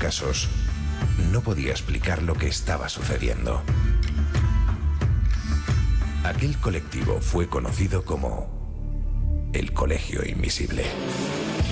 casos, no podía explicar lo que estaba sucediendo. Aquel colectivo fue conocido como el Colegio Invisible.